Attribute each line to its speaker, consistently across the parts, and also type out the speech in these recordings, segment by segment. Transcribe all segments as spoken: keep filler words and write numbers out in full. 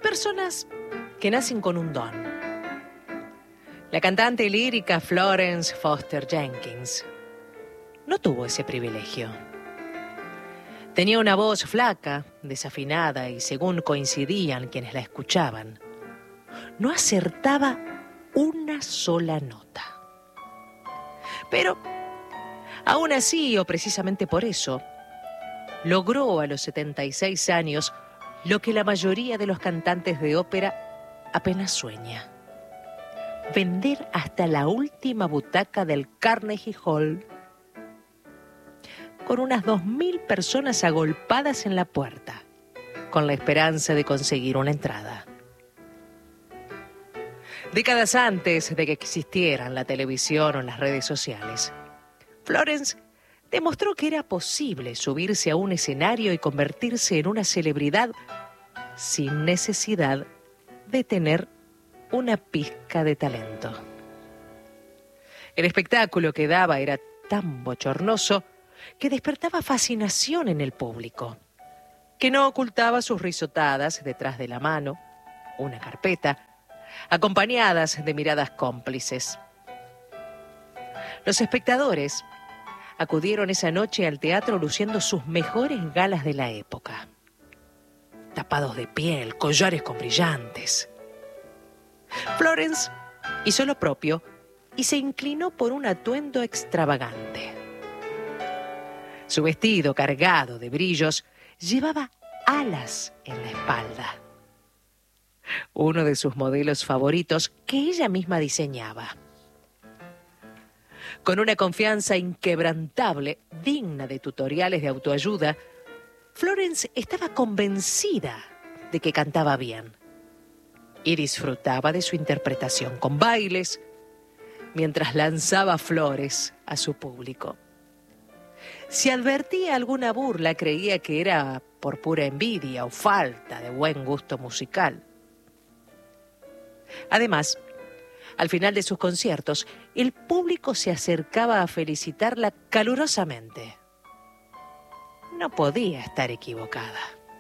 Speaker 1: personas que nacen con un don. La cantante lírica Florence Foster Jenkins no tuvo ese privilegio. Tenía una voz flaca, desafinada y, según coincidían quienes la escuchaban, no acertaba una sola nota. Pero, aún así, o precisamente por eso, logró a los setenta y seis años lo que la mayoría de los cantantes de ópera apenas sueña: vender hasta la última butaca del Carnegie Hall, con unas dos mil personas agolpadas en la puerta, con la esperanza de conseguir una entrada. Décadas antes de que existieran la televisión o las redes sociales, Florence demostró que era posible subirse a un escenario y convertirse en una celebridad sin necesidad de tener una pizca de talento. El espectáculo que daba era tan bochornoso que despertaba fascinación en el público, que no ocultaba sus risotadas detrás de la mano, una carpeta, acompañadas de miradas cómplices. Los espectadores acudieron esa noche al teatro luciendo sus mejores galas de la época, tapados de piel, collares con brillantes. Florence hizo lo propio y se inclinó por un atuendo extravagante. Su vestido, cargado de brillos, llevaba alas en la espalda. Uno de sus modelos favoritos que ella misma diseñaba. Con una confianza inquebrantable, digna de tutoriales de autoayuda, Florence estaba convencida de que cantaba bien y disfrutaba de su interpretación con bailes mientras lanzaba flores a su público. Si advertía alguna burla, creía que era por pura envidia o falta de buen gusto musical. Además, al final de sus conciertos, el público se acercaba a felicitarla calurosamente. No podía estar equivocada.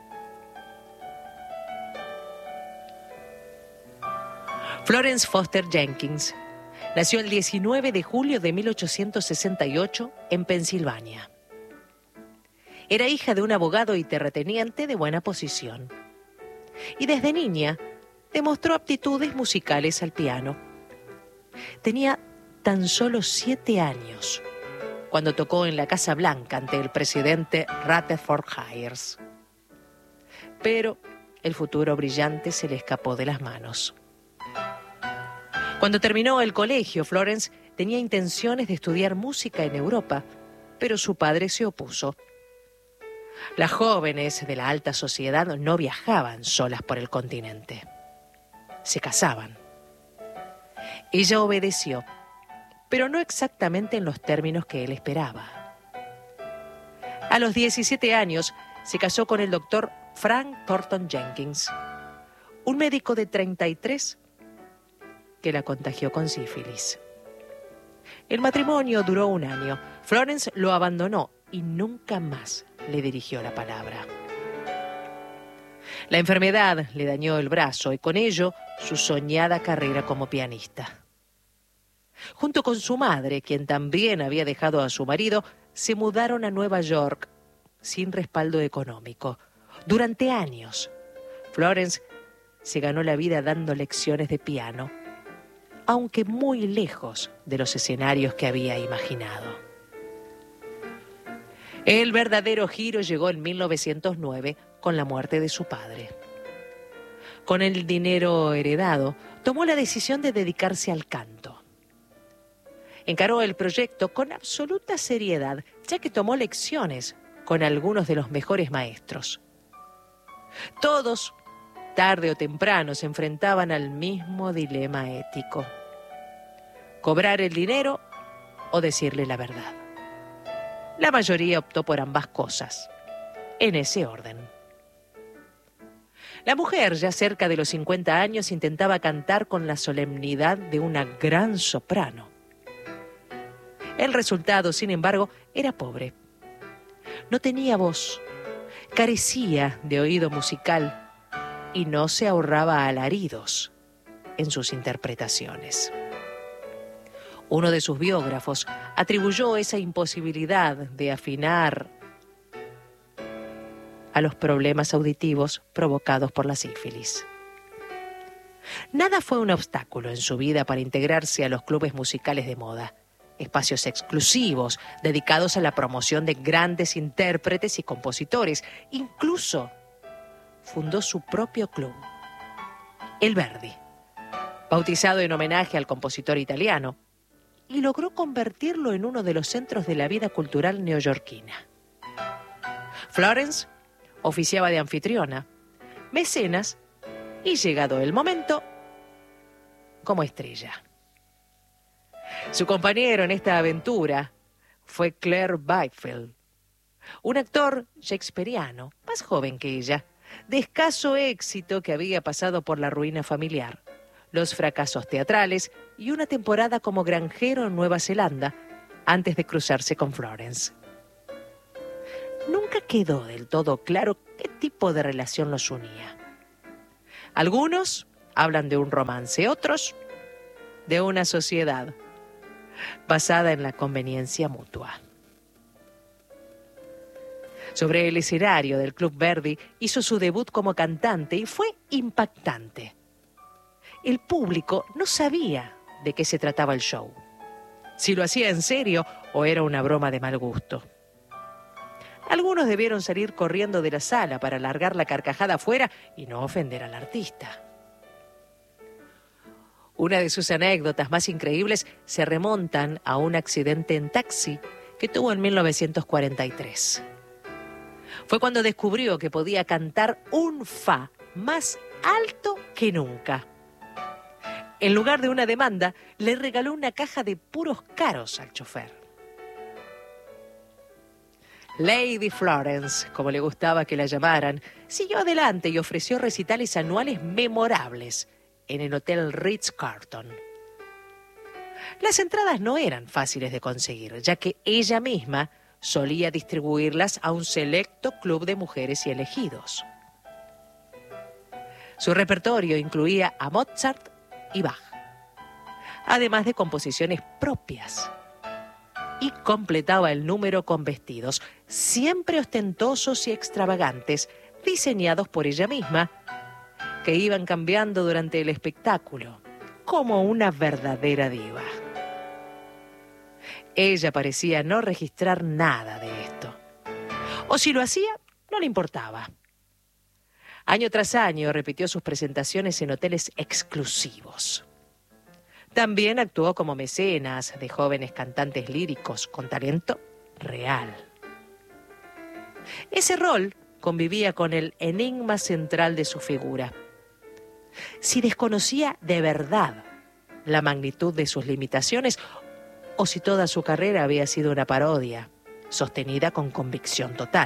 Speaker 1: Florence Foster Jenkins nació el diecinueve de julio de mil ochocientos sesenta y ocho en Pensilvania. Era hija de un abogado y terrateniente de buena posición. Y desde niña demostró aptitudes musicales al piano. Tenía tan solo siete años cuando tocó en la Casa Blanca ante el presidente Rutherford Hayes. Pero el futuro brillante se le escapó de las manos. Cuando terminó el colegio, Florence tenía intenciones de estudiar música en Europa, pero su padre se opuso. Las jóvenes de la alta sociedad no viajaban solas por el continente. Se casaban. Ella obedeció, pero no exactamente en los términos que él esperaba. A los diecisiete años se casó con el doctor Frank Thornton Jenkins, un médico de treinta y tres que la contagió con sífilis. El matrimonio duró un año. Florence lo abandonó y nunca más le dirigió la palabra. La enfermedad le dañó el brazo y con ello su soñada carrera como pianista. Junto con su madre, quien también había dejado a su marido, se mudaron a Nueva York sin respaldo económico. Durante años, Florence se ganó la vida dando lecciones de piano, aunque muy lejos de los escenarios que había imaginado. El verdadero giro llegó en mil novecientos nueve con la muerte de su padre. Con el dinero heredado, tomó la decisión de dedicarse al canto. Encaró el proyecto con absoluta seriedad, ya que tomó lecciones con algunos de los mejores maestros. Todos, tarde o temprano, se enfrentaban al mismo dilema ético: cobrar el dinero o decirle la verdad. La mayoría optó por ambas cosas, en ese orden. La mujer, ya cerca de los cincuenta años, intentaba cantar con la solemnidad de una gran soprano. El resultado, sin embargo, era pobre. No tenía voz, carecía de oído musical y no se ahorraba alaridos en sus interpretaciones. Uno de sus biógrafos atribuyó esa imposibilidad de afinar a los problemas auditivos provocados por la sífilis. Nada fue un obstáculo en su vida para integrarse a los clubes musicales de moda, espacios exclusivos dedicados a la promoción de grandes intérpretes y compositores. Incluso fundó su propio club, el Verdi, bautizado en homenaje al compositor italiano, y logró convertirlo en uno de los centros de la vida cultural neoyorquina. Florence oficiaba de anfitriona, mecenas y, llegado el momento, como estrella. Su compañero en esta aventura fue Claire Byfield, un actor shakespeariano, más joven que ella, de escaso éxito, que había pasado por la ruina familiar, los fracasos teatrales y una temporada como granjero en Nueva Zelanda antes de cruzarse con Florence. Nunca quedó del todo claro qué tipo de relación los unía. Algunos hablan de un romance, otros de una sociedad basada en la conveniencia mutua. Sobre el escenario del Club Verdi hizo su debut como cantante y fue impactante. El público no sabía de qué se trataba el show, si lo hacía en serio o era una broma de mal gusto. Algunos debieron salir corriendo de la sala para largar la carcajada afuera y no ofender al artista. Una de sus anécdotas más increíbles se remontan a un accidente en taxi que tuvo en mil novecientos cuarenta y tres. Fue cuando descubrió que podía cantar un fa más alto que nunca. En lugar de una demanda, le regaló una caja de puros caros al chofer. Lady Florence, como le gustaba que la llamaran, siguió adelante y ofreció recitales anuales memorables en el Hotel Ritz-Carlton. Las entradas no eran fáciles de conseguir, ya que ella misma solía distribuirlas a un selecto club de mujeres y elegidos. Su repertorio incluía a Mozart y Bach, además de composiciones propias, y completaba el número con vestidos siempre ostentosos y extravagantes, diseñados por ella misma, que iban cambiando durante el espectáculo, como una verdadera diva. Ella parecía no registrar nada de esto, o si lo hacía, no le importaba. Año tras año repitió sus presentaciones en hoteles exclusivos. También actuó como mecenas de jóvenes cantantes líricos con talento real. Ese rol convivía con el enigma central de su figura. Si desconocía de verdad la magnitud de sus limitaciones o si toda su carrera había sido una parodia, sostenida con convicción total.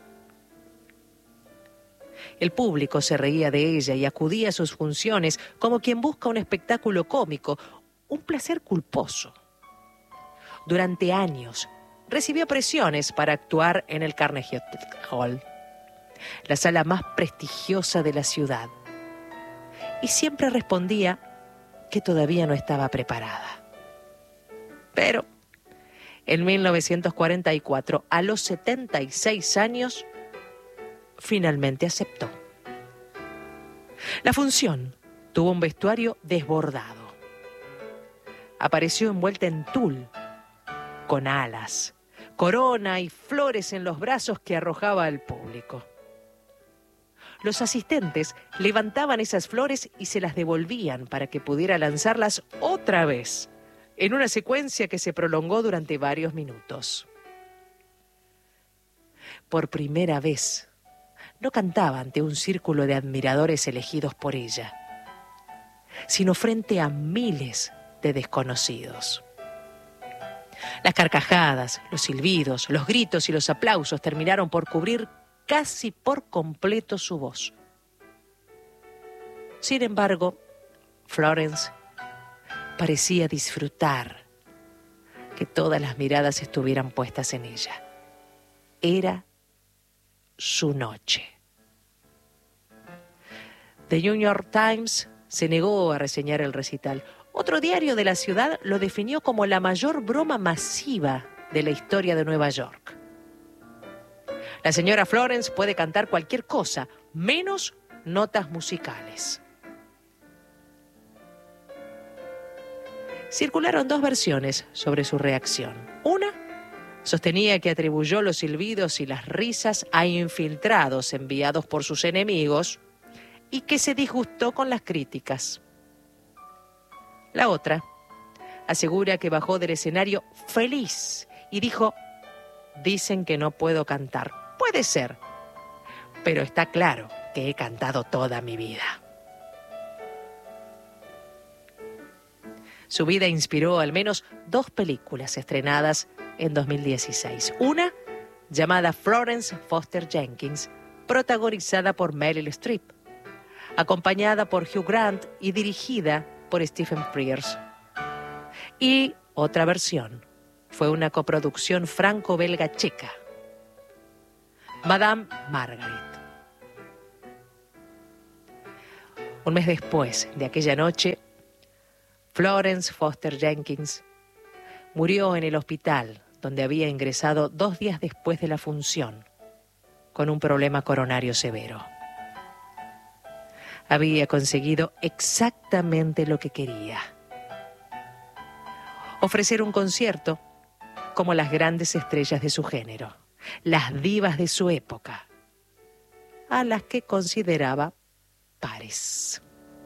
Speaker 1: El público se reía de ella y acudía a sus funciones como quien busca un espectáculo cómico, un placer culposo. Durante años recibió presiones para actuar en el Carnegie Hall, la sala más prestigiosa de la ciudad, y siempre respondía que todavía no estaba preparada. Pero en mil novecientos cuarenta y cuatro, a los setenta y seis años, finalmente aceptó. La función tuvo un vestuario desbordado. Apareció envuelta en tul, con alas, corona y flores en los brazos que arrojaba al público. Los asistentes levantaban esas flores y se las devolvían para que pudiera lanzarlas otra vez, en una secuencia que se prolongó durante varios minutos. Por primera vez, no cantaba ante un círculo de admiradores elegidos por ella, sino frente a miles de desconocidos. Las carcajadas, los silbidos, los gritos y los aplausos terminaron por cubrir casi por completo su voz. Sin embargo, Florence parecía disfrutar que todas las miradas estuvieran puestas en ella. Era su noche. The New York Times se negó a reseñar el recital. Otro diario de la ciudad lo definió como la mayor broma masiva de la historia de Nueva York. La señora Florence puede cantar cualquier cosa, menos notas musicales. Circularon dos versiones sobre su reacción. Una sostenía que atribuyó los silbidos y las risas a infiltrados enviados por sus enemigos y que se disgustó con las críticas. La otra asegura que bajó del escenario feliz y dijo: dicen que no puedo cantar. Puede ser, pero está claro que he cantado toda mi vida. Su vida inspiró al menos dos películas estrenadas en dos mil dieciséis. Una llamada Florence Foster Jenkins, protagonizada por Meryl Streep, acompañada por Hugh Grant y dirigida por Stephen Frears. Y otra versión fue una coproducción franco-belga-checa, Madame Margaret. Un mes después de aquella noche, Florence Foster Jenkins murió en el hospital donde había ingresado dos días después de la función con un problema coronario severo. Había conseguido exactamente lo que quería: ofrecer un concierto como las grandes estrellas de su género, las divas de su época, a las que consideraba pares.